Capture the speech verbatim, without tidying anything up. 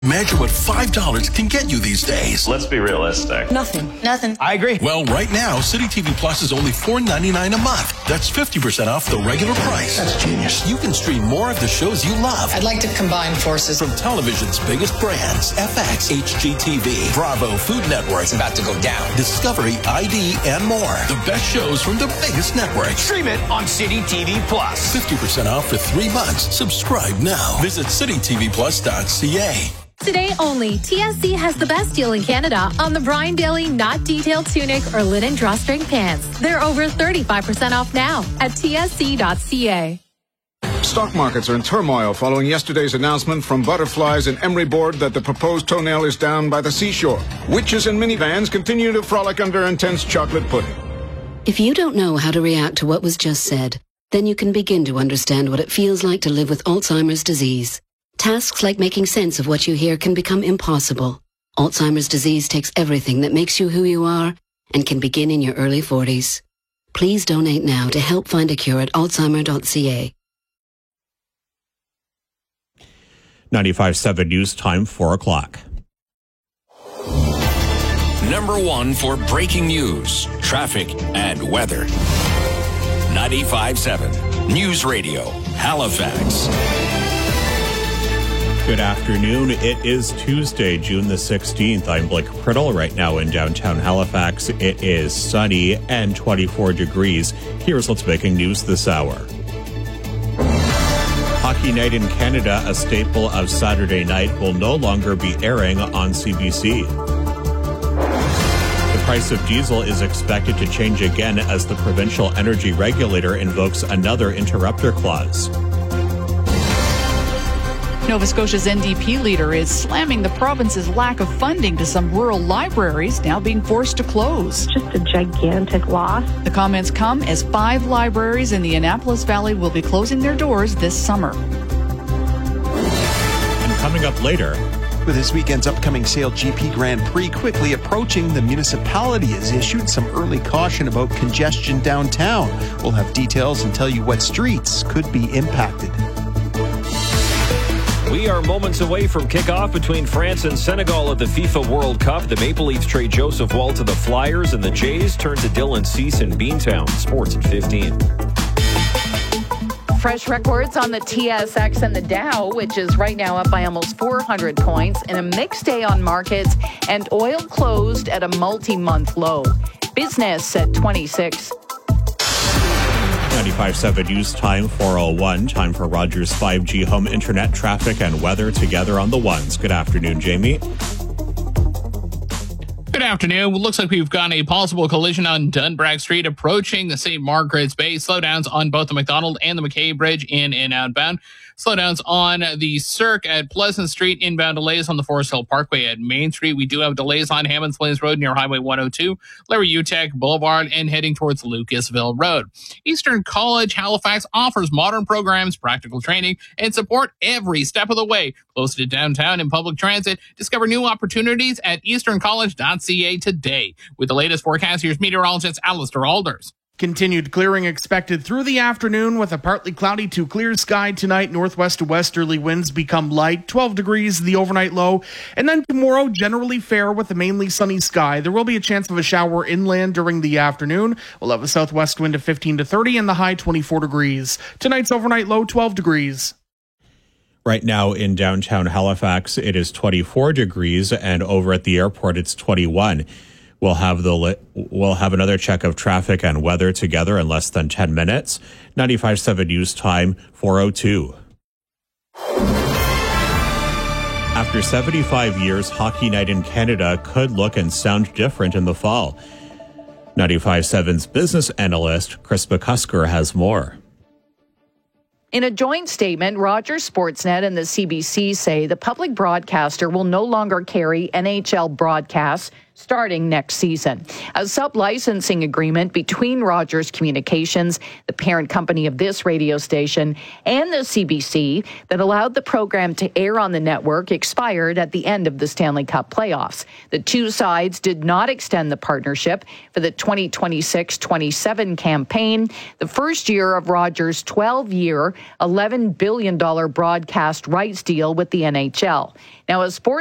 Imagine what five dollars can get you these days. Let's be realistic. Nothing. Nothing. I agree. Well, right now, City T V Plus is only four ninety-nine a month. That's fifty percent off the regular price. That's genius. You can stream more of the shows you love. I'd like to combine forces. From television's biggest brands, F X, H G T V, Bravo, Food Network. It's about to go down. Discovery, I D, and more. The best shows from the biggest networks. Stream it on City T V Plus. fifty percent off for three months. Subscribe now. Visit city t v plus dot c a. Today only, T S C has the best deal in Canada on the Brian Daly Not Detailed Tunic or Linen Drawstring Pants. They're over thirty-five percent off now at t s c dot c a. Stock markets are in turmoil following yesterday's announcement from Butterflies and Emery Board that the proposed toenail is down by the seashore. Witches and minivans continue to frolic under intense chocolate pudding. If you don't know how to react to what was just said, then you can begin to understand what it feels like to live with Alzheimer's disease. Tasks like making sense of what you hear can become impossible. Alzheimer's disease takes everything that makes you who you are and can begin in your early forties. Please donate now to help find a cure at alzheimer dot c a. ninety-five point seven News Time, four o'clock. Number one for breaking news, traffic, and weather. ninety-five point seven News Radio, Halifax. Good afternoon. It is Tuesday, June the sixteenth. I'm Blake Priddle. Right now in downtown Halifax, it is sunny and twenty-four degrees. Here's what's making news this hour. Hockey Night in Canada, a staple of Saturday night, will no longer be airing on C B C. The price of diesel is expected to change again as the provincial energy regulator invokes another interrupter clause. Nova Scotia's N D P leader is slamming the province's lack of funding to some rural libraries now being forced to close. Just a gigantic loss. The comments come as five libraries in the Annapolis Valley will be closing their doors this summer. And coming up later, with this weekend's upcoming Sail G P Grand Prix quickly approaching, the municipality has issued some early caution about congestion downtown. We'll have details and tell you what streets could be impacted. We are moments away from kickoff between France and Senegal at the FIFA World Cup. The Maple Leafs trade Joseph Woll to the Flyers, and the Jays turn to Dylan Cease in Beantown. Sports at fifteen. Fresh records on the T S X and the Dow, which is right now up by almost four hundred points, in a mixed day on markets, and oil closed at a multi-month low. Business at twenty-six. ninety-five point seven News Time, four oh one. Time for Rogers five G home internet traffic and weather together on the ones. Good afternoon, Jamie. Good afternoon. Looks like we've got a possible collision on Dunbrack Street approaching the Saint Margaret's Bay. Slowdowns on both the McDonald and the McKay Bridge in and outbound. Slowdowns on the Cirque at Pleasant Street. Inbound delays on the Forest Hill Parkway at Main Street. We do have delays on Hammonds Plains Road near Highway one oh two, Larry Utek Boulevard, and heading towards Lucasville Road. Eastern College Halifax offers modern programs, practical training, and support every step of the way. Close to downtown in public transit. Discover new opportunities at eastern college dot c a today. With the latest forecast, here's meteorologist Alistair Alders. Continued clearing expected through the afternoon with a partly cloudy to clear sky tonight. Northwest to westerly winds become light, twelve degrees the overnight low. And then tomorrow, generally fair with a mainly sunny sky. There will be a chance of a shower inland during the afternoon. We'll have a southwest wind of fifteen to thirty and the high twenty-four degrees. Tonight's overnight low, twelve degrees. Right now in downtown Halifax, it is twenty-four degrees, and over at the airport, it's twenty-one. We'll have the we'll have another check of traffic and weather together in less than ten minutes. ninety-five point seven News Time, four oh two. After seventy-five years, Hockey Night in Canada could look and sound different in the fall. ninety-five point seven's business analyst Chris McCusker has more. In a joint statement, Rogers Sportsnet and the C B C say the public broadcaster will no longer carry N H L broadcasts starting next season. A sub-licensing agreement between Rogers Communications, the parent company of this radio station, and the C B C that allowed the program to air on the network expired at the end of the Stanley Cup playoffs. The two sides did not extend the partnership for the twenty twenty-six twenty-seven campaign, the first year of Rogers' twelve-year, eleven billion dollars broadcast rights deal with the N H L. Now, as sports